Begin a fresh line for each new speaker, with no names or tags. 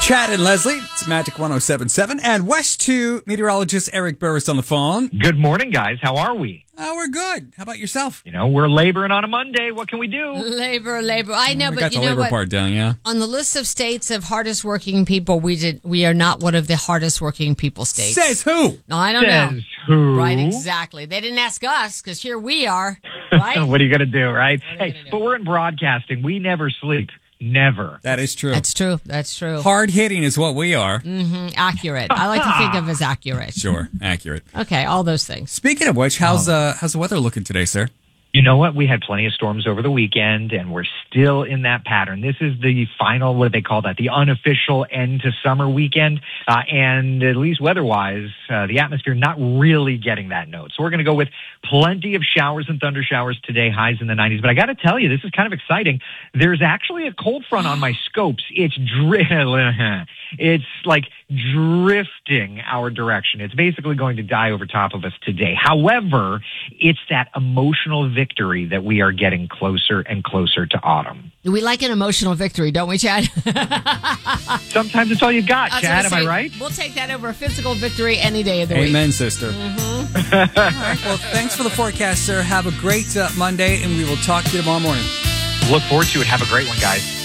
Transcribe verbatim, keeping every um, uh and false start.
Chad and Leslie, it's Magic one oh seven point seven. And West two meteorologist Eric Burris on the phone.
Good morning, guys. How are we?
Oh, we're good. How about yourself?
You know, we're laboring on a Monday. What can we do?
Labor, labor. I know,
we
but
got
you
the
know
labor
what?
part down, yeah.
On the list of states of hardest working people, we did. We are not one of the hardest working people states.
Says who?
No, I don't
Says
know.
who?
Right, exactly. They didn't ask us because here we are. Right?
What are you going to do, right?
What are you
Hey,
gonna do?
but we're in broadcasting. We never sleep. Never.
That is true.
That's true. That's true.
Hard hitting is what we are.
Mm, accurate. I like to think of as accurate.
Sure, accurate.
Okay, all those things.
Speaking of which, how's uh, how's the weather looking today, sir?
You know what? We had plenty of storms over the weekend, and we're still in that pattern. This is the final, what do they call that? The unofficial end to summer weekend. Uh, and at least weather-wise, uh, the atmosphere not really getting that note. So we're going to go with plenty of showers and thunder showers today, highs in the nineties. But I got to tell you, this is kind of exciting. There's actually a cold front on my scopes. It's dri- It's like drifting our direction. It's basically going to die over top of us today. However, it's that emotional victory that we are getting closer and closer to autumn.
We like an emotional victory, don't we, Chad?
Sometimes it's all you got,
I was
Chad.
gonna
Am I
say,
right?
We'll take that over a physical victory any day of the week.
Amen, sister. Mm-hmm. All right, well, thanks for the forecast, sir. Have a great uh, Monday, and we will talk to you tomorrow morning.
Look forward to it. Have a great one, guys.